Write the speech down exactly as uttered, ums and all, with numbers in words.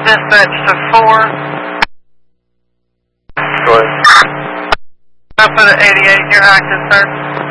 Dispatch to four. Go ahead. Up at eighty-eight, you're active, sir.